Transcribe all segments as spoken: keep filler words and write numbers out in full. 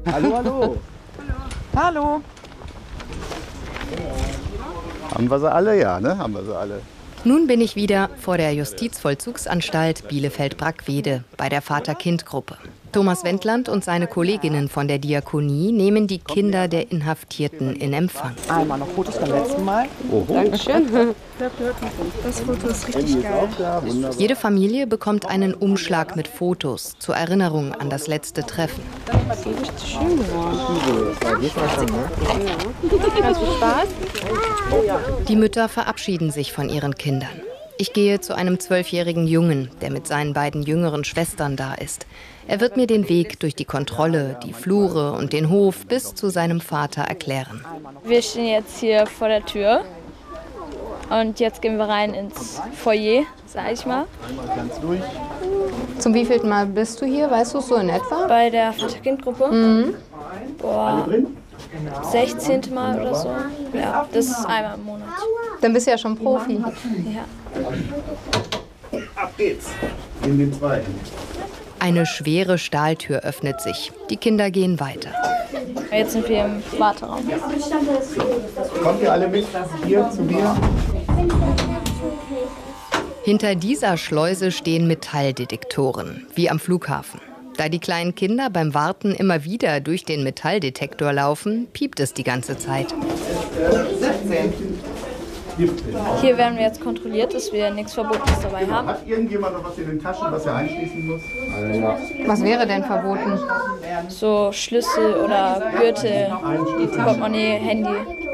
Hallo, hallo. Hallo. Haben wir sie alle? Ja, ne? Haben wir sie alle. Nun bin ich wieder vor der Justizvollzugsanstalt Bielefeld-Brackwede bei der Vater-Kind-Gruppe. Thomas Wendland und seine Kolleginnen von der Diakonie nehmen die Kinder der Inhaftierten in Empfang. Einmal noch Fotos beim letzten Mal. Oho. Dankeschön. Das Foto ist richtig geil. Jede Familie bekommt einen Umschlag mit Fotos zur Erinnerung an das letzte Treffen. Das ist richtig schön geworden. Ganz viel Spaß. Die Mütter verabschieden sich von ihren Kindern. Ich gehe zu einem zwölfjährigen Jungen, der mit seinen beiden jüngeren Schwestern da ist. Er wird mir den Weg durch die Kontrolle, die Flure und den Hof bis zu seinem Vater erklären. Wir stehen jetzt hier vor der Tür und jetzt gehen wir rein ins Foyer, sag ich mal. Ganz durch. Zum wievielten Mal bist du hier? Weißt du es so in etwa? Bei der Vater-Kind-Gruppe. Mhm. Boah, sechzehnte Mal oder so. Ja, das ist einmal im Monat. Dann bist du ja schon Profi. Ja. Ab geht's. In den zweiten. Eine schwere Stahltür öffnet sich. Die Kinder gehen weiter. Jetzt sind wir im Warteraum. Kommt ihr alle mit hier zu mir? Hinter dieser Schleuse stehen Metalldetektoren, wie am Flughafen. Da die kleinen Kinder beim Warten immer wieder durch den Metalldetektor laufen, piept es die ganze Zeit. Hier werden wir jetzt kontrolliert, dass wir nichts Verbotenes dabei haben. Hat irgendjemand noch was in den Taschen, was er einschließen muss? Was wäre denn verboten? So Schlüssel oder Gürtel, Portemonnaie, Handy.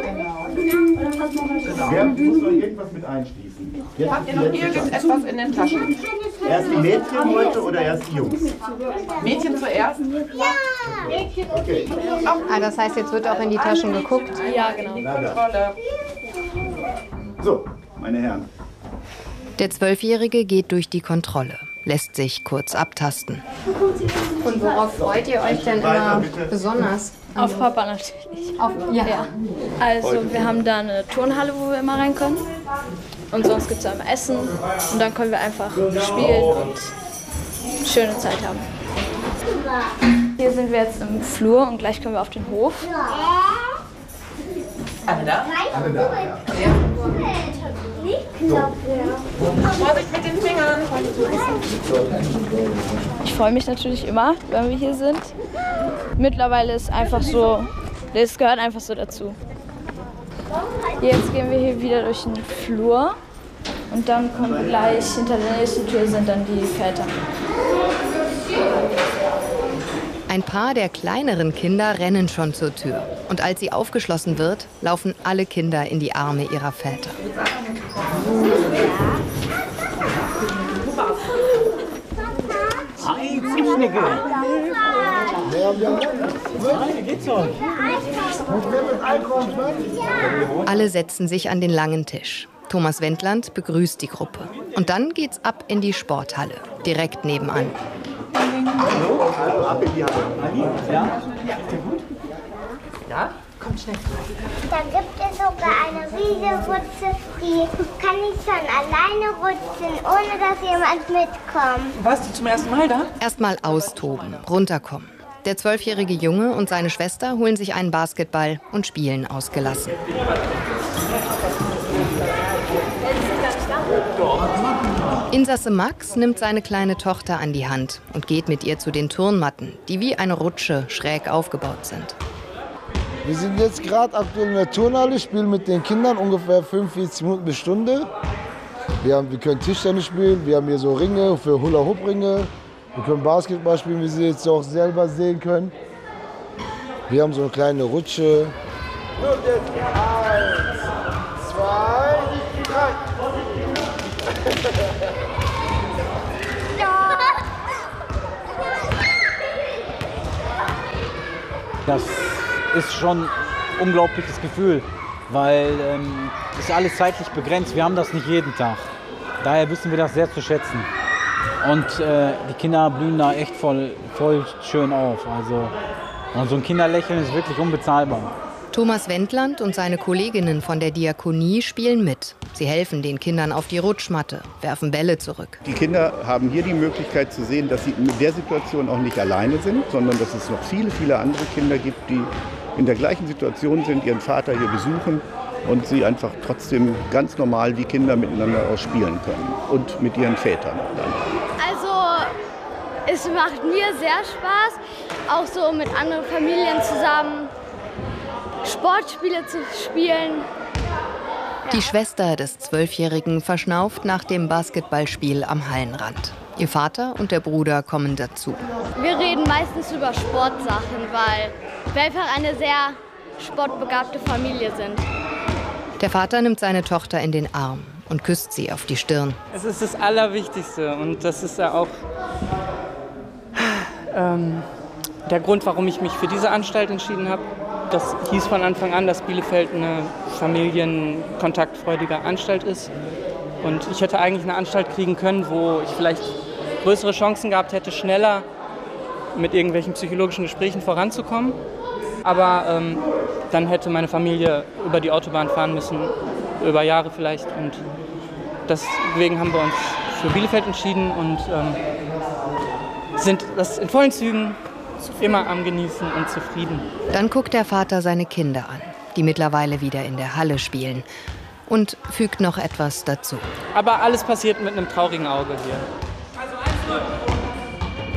Wer muss noch irgendwas mit einschließen? Jetzt Habt ihr noch irgendetwas in den Taschen? erst die Mädchen heute oder erst die Jungs? Mädchen zuerst? Okay. Ah, das heißt, jetzt wird auch in die Taschen geguckt. Ja, genau. Kontrolle. So, meine Herren. Der Zwölfjährige geht durch die Kontrolle, lässt sich kurz abtasten. Und worauf freut ihr euch denn immer besonders? Auf Papa natürlich. Auf, ja. Ja. Also wir haben da eine Turnhalle, wo wir immer rein können. Und sonst gibt es einmal Essen. Und dann können wir einfach spielen und schöne Zeit haben. Hier sind wir jetzt im Flur und gleich können wir auf den Hof. Alle da? Alle da, ja. Vorsicht mit den Fingern. Ich freue mich natürlich immer, wenn wir hier sind. Mittlerweile ist einfach so, das gehört einfach so dazu. Jetzt gehen wir hier wieder durch den Flur und dann kommt gleich hinter der nächsten Tür sind dann die Väter. Ein paar der kleineren Kinder rennen schon zur Tür. Und als sie aufgeschlossen wird, laufen alle Kinder in die Arme ihrer Väter. Hi, Zuschnicke. Alle setzen sich an den langen Tisch. Thomas Wendland begrüßt die Gruppe. Und dann geht's ab in die Sporthalle, direkt nebenan. Hallo, also ab in die Halle. Ja? Ja? Kommt schnell. Da gibt es sogar eine Riesenrutsche, die kann ich schon alleine rutschen, ohne dass jemand mitkommt. Warst du zum ersten Mal da? Erstmal austoben, runterkommen. Der zwölfjährige Junge und seine Schwester holen sich einen Basketball und spielen ausgelassen. Insasse Max nimmt seine kleine Tochter an die Hand und geht mit ihr zu den Turnmatten, die wie eine Rutsche schräg aufgebaut sind. Wir sind jetzt gerade aktuell in der Turnhalle, spielen mit den Kindern ungefähr fünfundvierzig Minuten bis Stunde. Wir, haben, wir können Tischtennis spielen, wir haben hier so Ringe für Hula-Hoop-Ringe. Wir können Basketball spielen, wie Sie jetzt auch selber sehen können. Wir haben so eine kleine Rutsche. Und jetzt eins, zwei, drei. Das ist schon ein unglaubliches Gefühl, weil ähm, ist alles zeitlich begrenzt. Wir haben das nicht jeden Tag. Daher wissen wir das sehr zu schätzen. Und äh, die Kinder blühen da echt voll, voll schön auf. Also, und so ein Kinderlächeln ist wirklich unbezahlbar. Thomas Wendland und seine Kolleginnen von der Diakonie spielen mit. Sie helfen den Kindern auf die Rutschmatte, werfen Bälle zurück. Die Kinder haben hier die Möglichkeit zu sehen, dass sie in der Situation auch nicht alleine sind, sondern dass es noch viele, viele andere Kinder gibt, die in der gleichen Situation sind, ihren Vater hier besuchen und sie einfach trotzdem ganz normal wie Kinder miteinander auch spielen können und mit ihren Vätern dann. Also es macht mir sehr Spaß, auch so mit anderen Familien zusammen Sportspiele zu spielen. Die Schwester des Zwölfjährigen verschnauft nach dem Basketballspiel am Hallenrand. Ihr Vater und der Bruder kommen dazu. Wir reden meistens über Sportsachen, weil wir einfach eine sehr sportbegabte Familie sind. Der Vater nimmt seine Tochter in den Arm und küsst sie auf die Stirn. Es ist das Allerwichtigste und das ist ja auch ähm, der Grund, warum ich mich für diese Anstalt entschieden habe. Das hieß von Anfang an, dass Bielefeld eine familienkontaktfreudige Anstalt ist. Und ich hätte eigentlich eine Anstalt kriegen können, wo ich vielleicht größere Chancen gehabt hätte, schneller mit irgendwelchen psychologischen Gesprächen voranzukommen. Aber ähm, dann hätte meine Familie über die Autobahn fahren müssen, über Jahre vielleicht. Und deswegen haben wir uns für Bielefeld entschieden und ähm, sind das in vollen Zügen immer am Genießen und zufrieden. Dann guckt der Vater seine Kinder an, die mittlerweile wieder in der Halle spielen, und fügt noch etwas dazu. Aber alles passiert mit einem traurigen Auge hier.